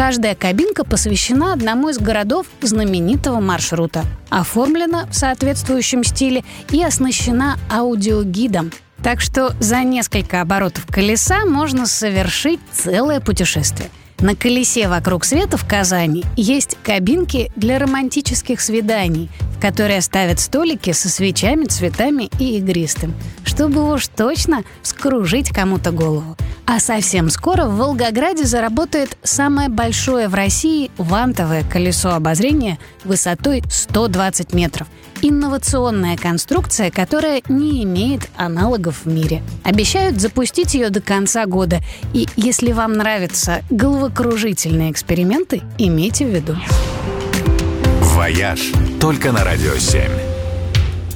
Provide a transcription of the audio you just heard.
Каждая кабинка посвящена одному из городов знаменитого маршрута, оформлена в соответствующем стиле и оснащена аудиогидом. Так что за несколько оборотов колеса можно совершить целое путешествие. На колесе вокруг света в Казани есть кабинки для романтических свиданий, в которые ставят столики со свечами, цветами и игристым, чтобы уж точно вскружить кому-то голову. А совсем скоро в Волгограде заработает самое большое в России вантовое колесо обозрения высотой 120 метров. Инновационная конструкция, которая не имеет аналогов в мире. Обещают запустить ее до конца года. И если вам нравятся головокружительные эксперименты, имейте в виду. «Вояж» только на Радио 7.